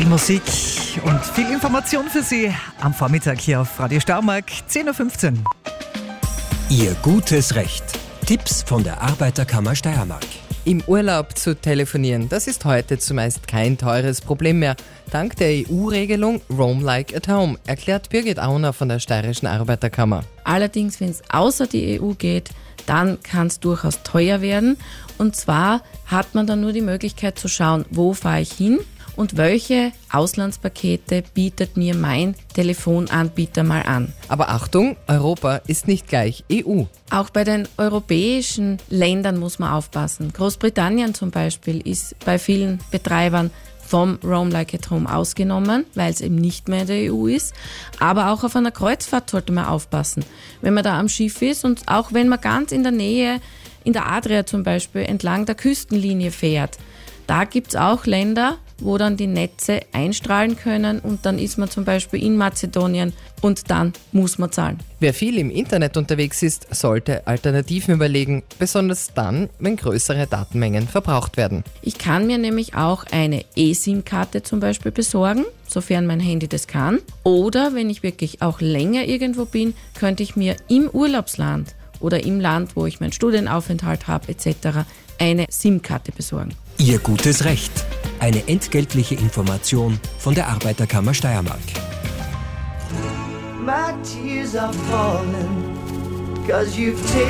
Viel Musik und viel Information für Sie am Vormittag hier auf Radio Steiermark, 10.15 Uhr. Ihr gutes Recht. Tipps von der Arbeiterkammer Steiermark. Im Urlaub zu telefonieren, das ist heute zumeist kein teures Problem mehr. Dank der EU-Regelung Roam Like at Home, erklärt Birgit Auner von der Steirischen Arbeiterkammer. Allerdings, wenn es außer die EU geht, dann kann es durchaus teuer werden. Und zwar hat man dann nur die Möglichkeit zu schauen, wo fahre ich hin und welche Auslandspakete bietet mir mein Telefonanbieter mal an. Aber Achtung, Europa ist nicht gleich EU. Auch bei den europäischen Ländern muss man aufpassen. Großbritannien zum Beispiel ist bei vielen Betreibern vom Roam Like at Home ausgenommen, weil es eben nicht mehr in der EU ist. Aber auch auf einer Kreuzfahrt sollte man aufpassen, wenn man da am Schiff ist und auch wenn man ganz in der Nähe, in der Adria zum Beispiel, entlang der Küstenlinie fährt. Da gibt es auch Länder, wo dann die Netze einstrahlen können und dann ist man zum Beispiel in Mazedonien und dann muss man zahlen. Wer viel im Internet unterwegs ist, sollte Alternativen überlegen, besonders dann, wenn größere Datenmengen verbraucht werden. Ich kann mir nämlich auch eine eSIM-Karte zum Beispiel besorgen, sofern mein Handy das kann. Oder wenn ich wirklich auch länger irgendwo bin, könnte ich mir im Urlaubsland oder im Land, wo ich meinen Studienaufenthalt habe etc. eine SIM-Karte besorgen. Ihr gutes Recht. Eine entgeltliche Information von der Arbeiterkammer Steiermark. My tears are falling, 'cause you've taken